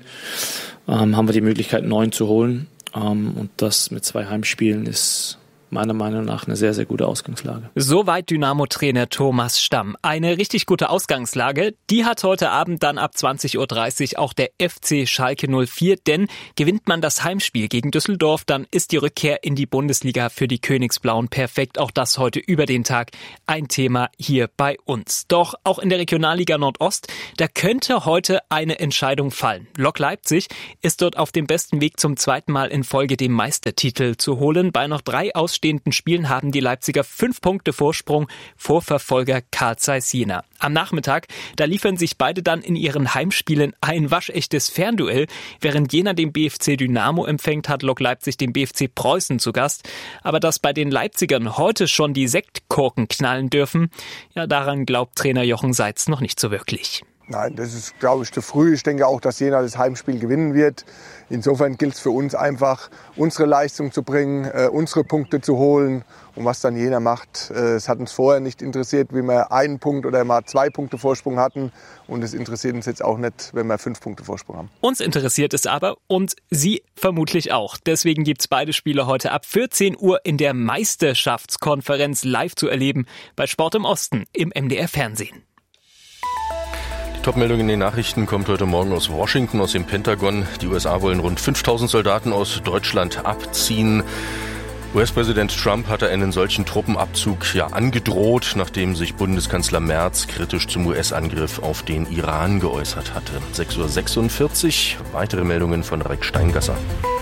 Ähm, haben wir die Möglichkeit, neun zu holen. Ähm, und das mit zwei Heimspielen ist meiner Meinung nach eine sehr, sehr gute Ausgangslage. Soweit Dynamo-Trainer Thomas Stamm. Eine richtig gute Ausgangslage, die hat heute Abend dann ab zwanzig Uhr dreißig auch der F C Schalke null vier, denn gewinnt man das Heimspiel gegen Düsseldorf, dann ist die Rückkehr in die Bundesliga für die Königsblauen perfekt. Auch das heute über den Tag ein Thema hier bei uns. Doch auch in der Regionalliga Nordost, da könnte heute eine Entscheidung fallen. Lok Leipzig ist dort auf dem besten Weg zum zweiten Mal in Folge den Meistertitel zu holen. Bei noch drei Ausstehenden Spielen haben die Leipziger fünf Punkte Vorsprung vor Verfolger Carl Zeiss Jena. Am Nachmittag, da liefern sich beide dann in ihren Heimspielen ein waschechtes Fernduell. Während Jena den B F C Dynamo empfängt, hat Lok Leipzig den B F C Preußen zu Gast. Aber dass bei den Leipzigern heute schon die Sektkorken knallen dürfen, ja, daran glaubt Trainer Jochen Seitz noch nicht so wirklich. Nein, das ist, glaube ich, zu früh. Ich denke auch, dass Jena das Heimspiel gewinnen wird. Insofern gilt es für uns einfach, unsere Leistung zu bringen, äh, unsere Punkte zu holen. Und was dann Jena macht, äh, es hat uns vorher nicht interessiert, wie wir einen Punkt oder mal zwei Punkte Vorsprung hatten. Und es interessiert uns jetzt auch nicht, wenn wir fünf Punkte Vorsprung haben. Uns interessiert es aber und Sie vermutlich auch. Deswegen gibt's beide Spiele heute ab vierzehn Uhr in der Meisterschaftskonferenz live zu erleben bei Sport im Osten im M D R Fernsehen. Topmeldung in den Nachrichten kommt heute Morgen aus Washington, aus dem Pentagon. Die U S A wollen rund fünftausend Soldaten aus Deutschland abziehen. U S-Präsident Trump hatte einen solchen Truppenabzug ja angedroht, nachdem sich Bundeskanzler Merz kritisch zum U S-Angriff auf den Iran geäußert hatte. sechs Uhr sechsundvierzig, weitere Meldungen von Rick Steingasser.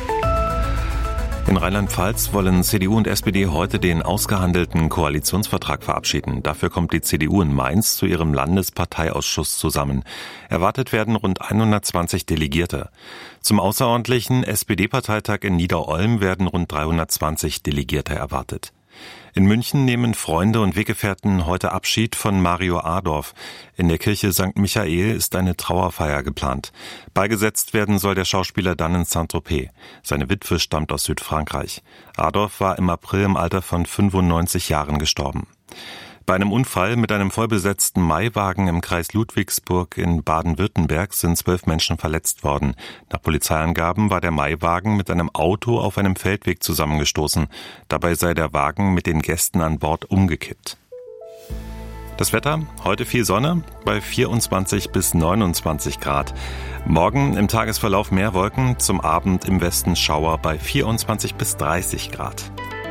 In Rheinland-Pfalz wollen C D U und S P D heute den ausgehandelten Koalitionsvertrag verabschieden. Dafür kommt die C D U in Mainz zu ihrem Landesparteiausschuss zusammen. Erwartet werden rund hundertzwanzig Delegierte. Zum außerordentlichen S P D-Parteitag in Niederolm werden rund dreihundertzwanzig Delegierte erwartet. In München nehmen Freunde und Weggefährten heute Abschied von Mario Adorf. In der Kirche Sankt Michael ist eine Trauerfeier geplant. Beigesetzt werden soll der Schauspieler dann in Saint-Tropez. Seine Witwe stammt aus Südfrankreich. Adorf war im April im Alter von fünfundneunzig Jahren gestorben. Bei einem Unfall mit einem vollbesetzten Maiwagen im Kreis Ludwigsburg in Baden-Württemberg sind zwölf Menschen verletzt worden. Nach Polizeiangaben war der Maiwagen mit einem Auto auf einem Feldweg zusammengestoßen. Dabei sei der Wagen mit den Gästen an Bord umgekippt. Das Wetter, heute viel Sonne bei vierundzwanzig bis neunundzwanzig Grad. Morgen im Tagesverlauf mehr Wolken, zum Abend im Westen Schauer bei vierundzwanzig bis dreißig Grad.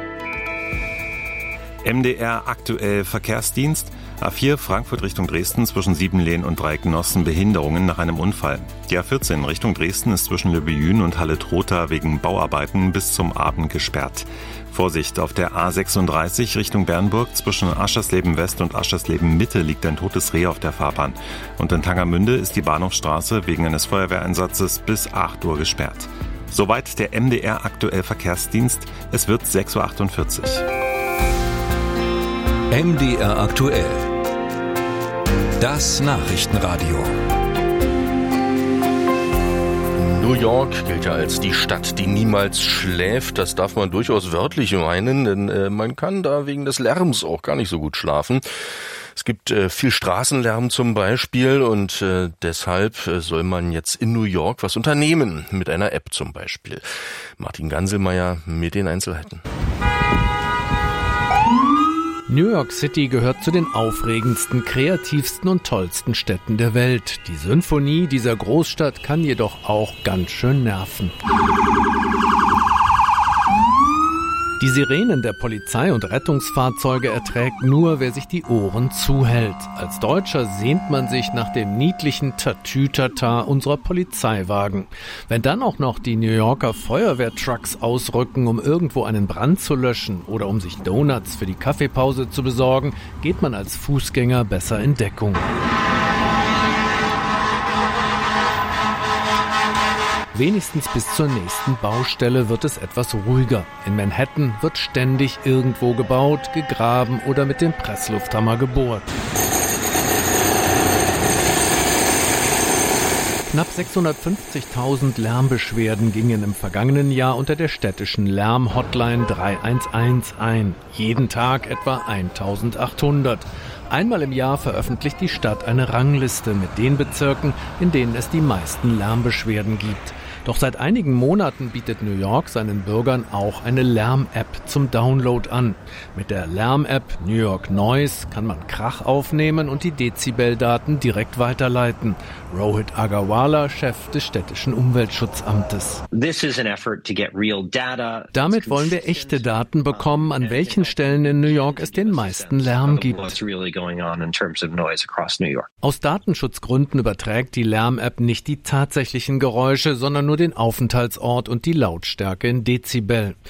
M D R aktuell Verkehrsdienst. A vier Frankfurt Richtung Dresden zwischen Siebenlehn und Dreigenossen Behinderungen nach einem Unfall. Die A vierzehn Richtung Dresden ist zwischen Löbejün und Halle-Trotha wegen Bauarbeiten bis zum Abend gesperrt. Vorsicht, auf der A sechsunddreißig Richtung Bernburg zwischen Aschersleben West und Aschersleben Mitte liegt ein totes Reh auf der Fahrbahn. Und in Tangermünde ist die Bahnhofstraße wegen eines Feuerwehreinsatzes bis acht Uhr gesperrt. Soweit der M D R aktuell Verkehrsdienst. Es wird sechs Uhr achtundvierzig. M D R aktuell. Das Nachrichtenradio. New York gilt ja als die Stadt, die niemals schläft. Das darf man durchaus wörtlich meinen, denn äh, man kann da wegen des Lärms auch gar nicht so gut schlafen. Es gibt äh, viel Straßenlärm zum Beispiel und äh, deshalb äh, soll man jetzt in New York was unternehmen, mit einer App zum Beispiel. Martin Ganselmeier mit den Einzelheiten. New York City gehört zu den aufregendsten, kreativsten und tollsten Städten der Welt. Die Symphonie dieser Großstadt kann jedoch auch ganz schön nerven. Die Sirenen der Polizei und Rettungsfahrzeuge erträgt nur, wer sich die Ohren zuhält. Als Deutscher sehnt man sich nach dem niedlichen Tatütata unserer Polizeiwagen. Wenn dann auch noch die New Yorker Feuerwehrtrucks ausrücken, um irgendwo einen Brand zu löschen oder um sich Donuts für die Kaffeepause zu besorgen, geht man als Fußgänger besser in Deckung. Wenigstens bis zur nächsten Baustelle wird es etwas ruhiger. In Manhattan wird ständig irgendwo gebaut, gegraben oder mit dem Presslufthammer gebohrt. Knapp sechshundertfünfzigtausend Lärmbeschwerden gingen im vergangenen Jahr unter der städtischen Lärm-Hotline drei eins eins ein. Jeden Tag etwa eintausendachthundert. Einmal im Jahr veröffentlicht die Stadt eine Rangliste mit den Bezirken, in denen es die meisten Lärmbeschwerden gibt. Doch seit einigen Monaten bietet New York seinen Bürgern auch eine Lärm-App zum Download an. Mit der Lärm-App New York Noise kann man Krach aufnehmen und die Dezibeldaten direkt weiterleiten. Rohit Agarwala, Chef des städtischen Umweltschutzamtes. Damit wollen wir echte Daten bekommen, an welchen Stellen in New York es den meisten Lärm gibt. Aus Datenschutzgründen überträgt die Lärm-App nicht die tatsächlichen Geräusche, sondern nur den Aufenthaltsort und die Lautstärke in Dezibel.